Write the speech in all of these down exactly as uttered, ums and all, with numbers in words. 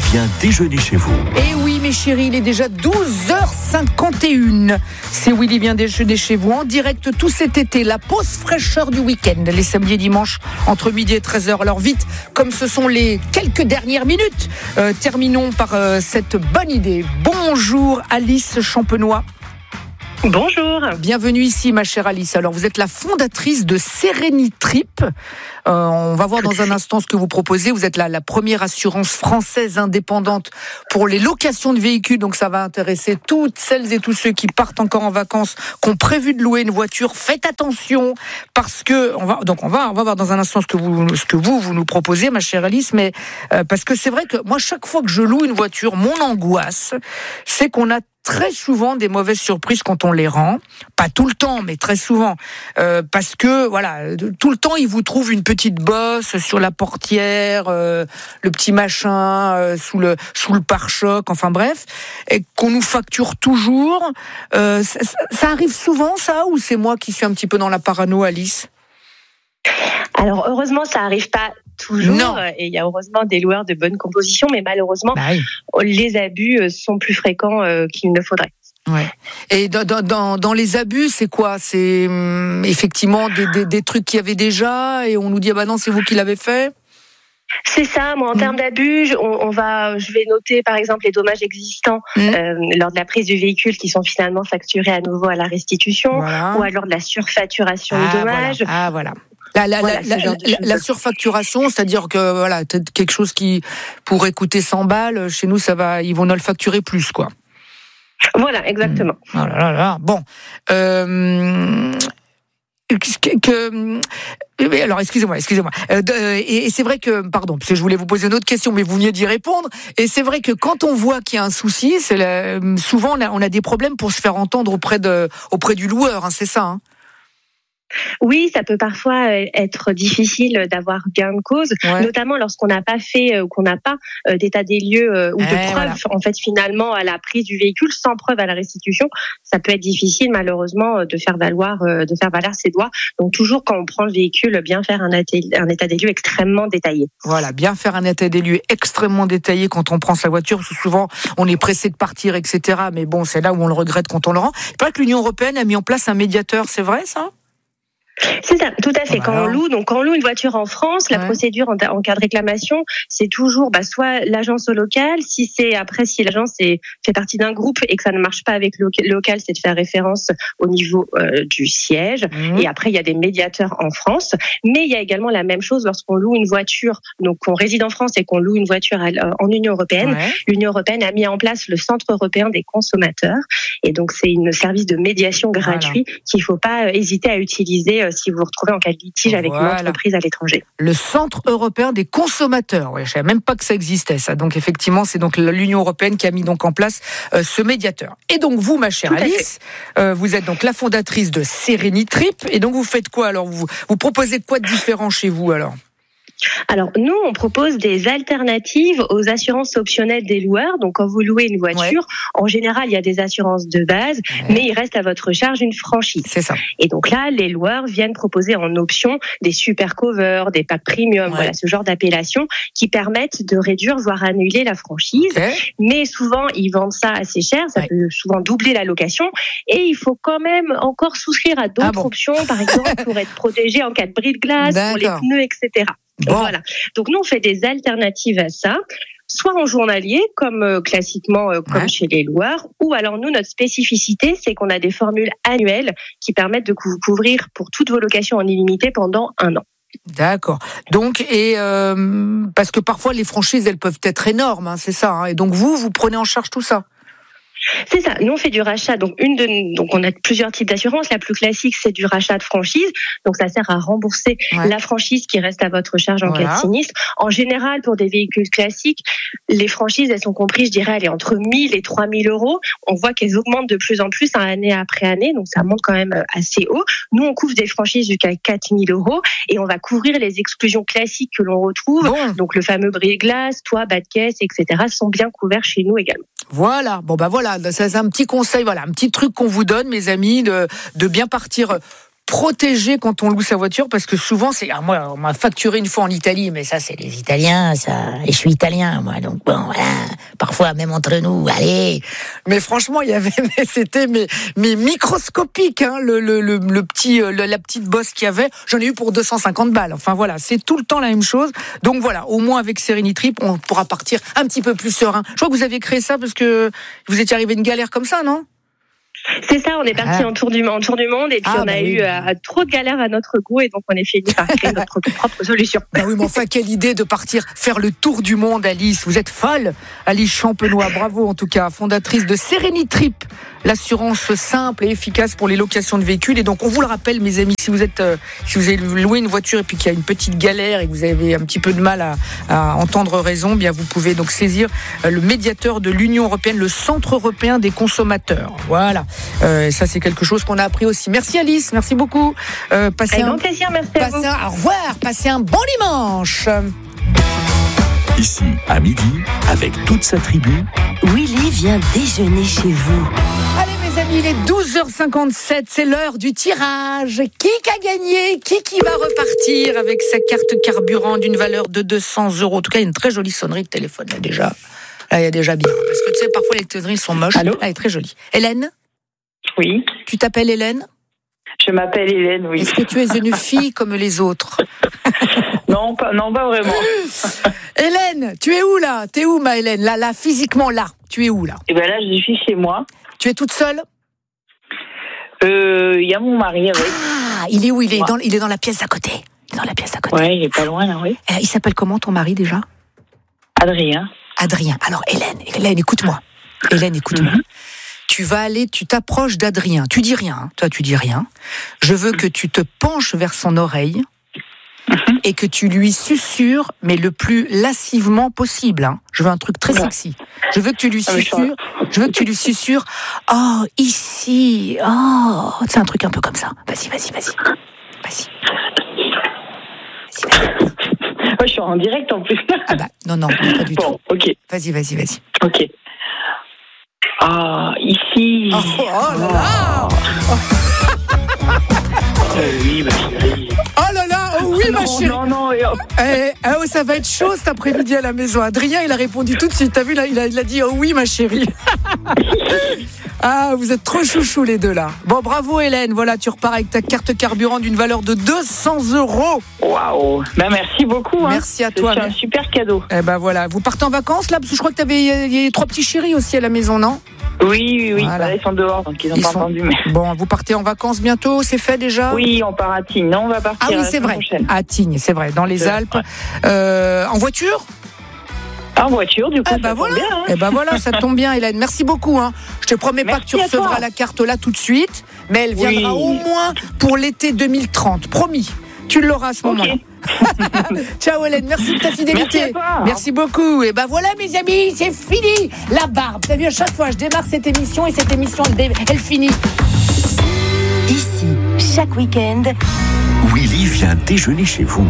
vient déjeuner chez vous. Et oui, mes chéris, il est déjà douze heures cinquante et une. C'est Willy vient déjeuner chez vous en direct tout cet été. La pause fraîcheur du week-end, les samedis et dimanches, entre midi et treize heures. Alors vite, comme ce sont les quelques dernières minutes, euh, terminons par euh, cette bonne idée. Bonjour Alice Champenois. Bonjour. Bienvenue ici, ma chère Alice. Alors, vous êtes la fondatrice de Sérénitrip. Euh, on va voir dans un instant ce que vous proposez. Vous êtes la, la première assurance française indépendante pour les locations de véhicules. Donc, ça va intéresser toutes celles et tous ceux qui partent encore en vacances, qui ont prévu de louer une voiture. Faites attention parce que on va donc on va on va voir dans un instant ce que vous ce que vous vous nous proposez, ma chère Alice. Mais euh, parce que c'est vrai que moi, chaque fois que je loue une voiture, mon angoisse, c'est qu'on a très souvent des mauvaises surprises quand on les rend, pas tout le temps, mais très souvent, euh, parce que voilà, tout le temps ils vous trouvent une petite bosse sur la portière, euh, le petit machin euh, sous le sous le pare-choc, enfin bref, et qu'on nous facture toujours. Euh, ça, ça arrive souvent, ça, ou c'est moi qui suis un petit peu dans la parano, Alice? Alors heureusement, ça arrive pas toujours, non. Et il y a heureusement des loueurs de bonne composition, mais malheureusement, bah oui. les abus sont plus fréquents qu'il ne faudrait. Ouais. Et dans, dans, dans les abus, c'est quoi? C'est hum, effectivement des, des, des trucs qu'il y avait déjà et on nous dit ah bah non, c'est vous qui l'avez fait? C'est ça. Moi, en mmh. termes d'abus, on, on va, je vais noter par exemple les dommages existants mmh. euh, lors de la prise du véhicule qui sont finalement facturés à nouveau à la restitution, voilà. ou alors de la surfacturation ah, de dommages. Voilà. Ah voilà. La, la, voilà, la, la, la, la surfacturation, c'est-à-dire que voilà, quelque chose qui pourrait coûter cent balles, chez nous, ça va, ils vont nous le facturer plus, quoi. Voilà, exactement. Mmh. Oh là là là. Bon. Euh... Que, que, alors excusez-moi, excusez-moi. Euh, et, et c'est vrai que, pardon, parce que je voulais vous poser une autre question, mais vous veniez d'y répondre. Et c'est vrai que quand on voit qu'il y a un souci, c'est la, souvent on a, on a des problèmes pour se faire entendre auprès de, auprès du loueur. Hein, c'est ça. Hein. Oui, ça peut parfois être difficile d'avoir gain de cause, ouais. notamment lorsqu'on n'a pas fait ou qu'on n'a pas d'état des lieux ou de eh, preuve, voilà. en fait, finalement, à la prise du véhicule, sans preuve à la restitution. Ça peut être difficile, malheureusement, de faire valoir, de faire valoir ses droits. Donc, toujours quand on prend le véhicule, bien faire un, un état des lieux extrêmement détaillé. Voilà, bien faire un état des lieux extrêmement détaillé quand on prend sa voiture, parce que souvent, on est pressé de partir, et cetera. Mais bon, c'est là où on le regrette quand on le rend. Il paraît que l'Union européenne a mis en place un médiateur, c'est vrai, ça ? C'est ça, tout à fait. Voilà. Quand on loue, donc quand on loue une voiture en France, la ouais. procédure en, en cas de réclamation, c'est toujours bah, soit l'agence au local. Si c'est après, si l'agence est, fait partie d'un groupe et que ça ne marche pas avec le local, c'est de faire référence au niveau euh, du siège. Mmh. Et après, il y a des médiateurs en France. Mais il y a également la même chose lorsqu'on loue une voiture, donc qu'on réside en France et qu'on loue une voiture à, en Union européenne. Ouais. L'Union européenne a mis en place le Centre européen des consommateurs. Et donc, c'est un service de médiation gratuit voilà. qu'il ne faut pas hésiter à utiliser si vous vous retrouvez en cas de litige avec voilà. une entreprise à l'étranger. Le Centre européen des consommateurs. Ouais, je ne savais même pas que ça existait, ça. Donc, effectivement, c'est donc l'Union européenne qui a mis donc en place euh, ce médiateur. Et donc, vous, ma chère Tout Alice, euh, vous êtes donc la fondatrice de Sérénitrip. Et donc, vous faites quoi alors vous, vous proposez quoi de différent chez vous alors ? Alors, nous, on propose des alternatives aux assurances optionnelles des loueurs. Donc, quand vous louez une voiture, ouais. en général, il y a des assurances de base, ouais. mais il reste à votre charge une franchise. C'est ça. Et donc là, les loueurs viennent proposer en option des super covers, des packs premium, ouais. voilà, ce genre d'appellations qui permettent de réduire, voire annuler la franchise. Okay. Mais souvent, ils vendent ça assez cher. Ça ouais. peut souvent doubler la location. Et il faut quand même encore souscrire à d'autres ah bon. options, par exemple, pour être protégé en cas de bris de glace, D'accord. pour les pneus, et cetera. Bon. Voilà. Donc nous on fait des alternatives à ça, soit en journalier comme euh, classiquement euh, comme ouais. chez les loueurs, ou alors nous notre spécificité c'est qu'on a des formules annuelles qui permettent de vous couvrir pour toutes vos locations en illimité pendant un an. D'accord. Donc et euh, parce que parfois les franchises elles peuvent être énormes, hein, c'est ça. Hein, et donc vous vous prenez en charge tout ça. C'est ça. Nous, on fait du rachat. Donc, une de, donc, on a plusieurs types d'assurances. La plus classique, c'est du rachat de franchise. Donc, ça sert à rembourser ouais. la franchise qui reste à votre charge en voilà. cas de sinistre. En général, pour des véhicules classiques, les franchises, elles sont comprises, je dirais, elles sont entre mille et trois mille euros. On voit qu'elles augmentent de plus en plus, hein, année après année. Donc, ça monte quand même assez haut. Nous, on couvre des franchises jusqu'à quatre mille euros et on va couvrir les exclusions classiques que l'on retrouve. Bon. Donc, le fameux bris de glace, toit, bas de caisse, et cetera sont bien couverts chez nous également. Voilà. Bon, bah voilà. C'est un petit conseil, voilà, un petit truc qu'on vous donne, mes amis, de, de bien partir protéger quand on loue sa voiture, parce que souvent, c'est, ah, moi, on m'a facturé une fois en Italie, mais ça, c'est les Italiens, ça, et je suis italien, moi, donc bon, voilà, parfois, même entre nous, allez. Mais franchement, il y avait, mais c'était, mais, mais microscopique, hein, le, le, le, le petit, le, la petite bosse qu'il y avait, j'en ai eu pour deux cent cinquante balles. Enfin, voilà, c'est tout le temps la même chose. Donc voilà, au moins avec Serenitrip, on pourra partir un petit peu plus serein. Je crois que vous avez créé ça parce que vous étiez arrivé à une galère comme ça, non? C'est ça, on est parti ah. en, tour du, en tour du monde et puis ah, on bah a oui. eu euh, trop de galères à notre goût et donc on est fini par créer notre propre solution. Bah oui, mais enfin, quelle idée de partir faire le tour du monde, Alice. Vous êtes folle, Alice Champenois. Bravo en tout cas, fondatrice de Serenitrip, l'assurance simple et efficace pour les locations de véhicules. Et donc on vous le rappelle, mes amis, si vous êtes, euh, si vous avez loué une voiture et puis qu'il y a une petite galère et que vous avez un petit peu de mal à, à entendre raison, bien vous pouvez donc saisir euh, le médiateur de l'Union européenne, le Centre européen des consommateurs. Voilà. Euh, ça, c'est quelque chose qu'on a appris aussi. Merci Alice, merci beaucoup. Euh, passez Avec un, grand plaisir, merci à vous. Un, au revoir, passez un bon dimanche. Ici, à midi, avec toute sa tribu, Willy vient déjeuner chez vous. Allez mes amis, il est douze heures cinquante-sept, c'est l'heure du tirage. Qui a gagné? Qui qui va repartir avec sa carte carburant d'une valeur de deux cents euros? En tout cas, il y a une très jolie sonnerie de téléphone là déjà. Là, il y a déjà bien. Parce que tu sais, parfois les sonneries sont moches. Allô? Là, elle est très jolie. Hélène? Oui. Tu t'appelles Hélène? Je m'appelle Hélène, oui. Est-ce que tu es une fille comme les autres? Non, pas, non, pas vraiment. Hélène, tu es où là? T'es où ma Hélène? Là, là, physiquement là. Tu es où là? Eh ben là, je suis chez moi. Tu es toute seule? Euh, il y a mon mari avec. Ah, il est où? Il est dans, il est dans la pièce à côté. Il est dans la pièce à côté. Ouais, il est pas loin là, oui. Euh, il s'appelle comment ton mari déjà? Adrien. Adrien. Alors Hélène, Hélène, écoute-moi. Hélène, écoute-moi. Mm-hmm. Tu vas aller, tu t'approches d'Adrien. Tu dis rien, hein. Toi tu dis rien. Je veux que tu te penches vers son oreille mm-hmm. et que tu lui susurres, mais le plus lascivement possible. Hein. Je veux un truc très sexy. Je veux que tu lui susurres. Je veux que tu lui susurres. Oh, ici. Oh, c'est un truc un peu comme ça. Vas-y, vas-y, vas-y, vas-y. Vas-y, vas-y. Oh, je suis en direct en plus. Ah bah non, non, pas du bon, tout. Ok. Vas-y, vas-y, vas-y. Ok. Ah, ici. Oh, oh là là. Oh, oh oui, ma chérie. Oh là là, oh oui, non, ma chérie. Non, non, non. Eh, oh, ça va être chaud cet après-midi à la maison. Adrien, il a répondu tout de suite. T'as vu, là, il a, il a dit oh oui, ma chérie. Ah, vous êtes trop chouchous les deux là. Bon, bravo Hélène. Voilà, tu repars avec ta carte carburant d'une valeur de deux cents euros. Waouh. Ben, merci beaucoup. Hein. Merci à toi. C'est un super cadeau. Eh ben voilà. Vous partez en vacances là? Parce que je crois que t'avais y a trois petits chéris aussi à la maison, non? Oui, oui, oui. Voilà. Bah, ils sont dehors, donc ils n'ont pas sont... entendu. Mais... Bon, vous partez en vacances bientôt, c'est fait déjà? Oui, on part à Tignes. Non, on va partir. Ah oui, c'est vrai. Prochaine. À Tignes, c'est vrai, dans les c'est Alpes. Euh, en voiture? En voiture, du coup, ah ça bah tombe voilà. bien. Hein. Eh ben voilà, ça tombe bien, Hélène. Merci beaucoup. Hein. Je te promets Merci pas que tu recevras la carte là tout de suite, mais elle viendra oui. au moins pour l'été deux mille trente. Promis. Tu l'auras à ce moment-là. Okay. Ciao Hélène, merci de ta fidélité. Merci, merci beaucoup. Et ben voilà mes amis, c'est fini. La barbe. T'as vu, à chaque fois je démarre cette émission et cette émission elle, dé... elle finit. Ici, chaque week-end, Willy vient déjeuner chez vous.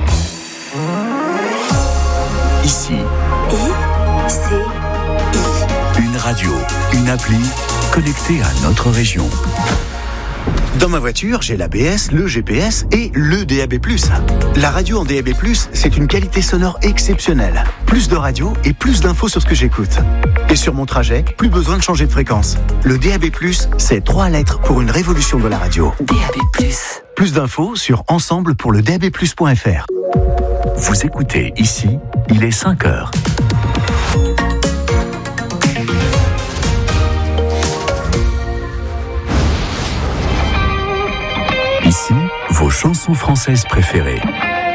Ici. I, C, I. Une radio, une appli connectée à notre région. Dans ma voiture, j'ai l'A B S, le G P S et le D A B plus. La radio en D A B plus, c'est une qualité sonore exceptionnelle. Plus de radio et plus d'infos sur ce que j'écoute. Et sur mon trajet, plus besoin de changer de fréquence. Le D A B plus, c'est trois lettres pour une révolution de la radio. D A B plus. Plus d'infos sur ensemble pour le D A B plus point F R. Vous écoutez ici, il est cinq heures. Ici, vos chansons françaises préférées.